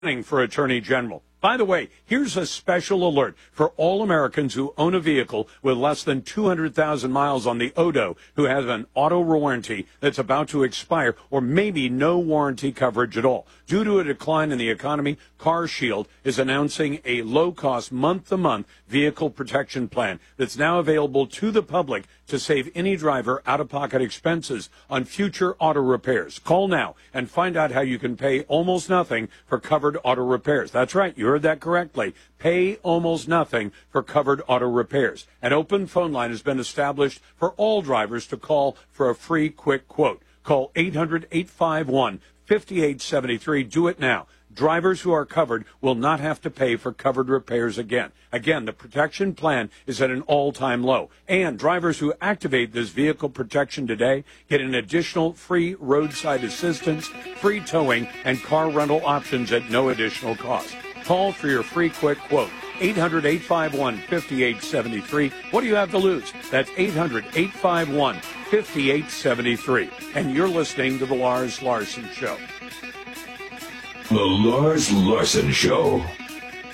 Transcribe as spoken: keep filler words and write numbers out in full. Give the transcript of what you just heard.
For Attorney General. By the way, here's a special alert for all Americans who own a vehicle with less than two hundred thousand miles on the odo who have an auto warranty that's about to expire or maybe no warranty coverage at all. Due to a decline in the economy, CarShield is announcing a low-cost month-to-month vehicle protection plan that's now available to the public to save any driver out-of-pocket expenses on future auto repairs. Call now and find out how you can pay almost nothing for covered auto repairs. That's right, you heard that correctly. Pay almost nothing for covered auto repairs. An open phone line has been established for all drivers to call for a free quick quote. Call eight hundred, eight five one, five eight seven three. Do it now. Drivers who are covered will not have to pay for covered repairs again. Again, the protection plan is at an all-time low. And drivers who activate this vehicle protection today get an additional free roadside assistance, free towing, and car rental options at no additional cost. Call for your free quick quote. eight hundred, eight five one, five eight seven three. What do you have to lose? That's eight hundred, eight five one, five eight seven three. And you're listening to The Lars Larson Show. The Lars Larson Show.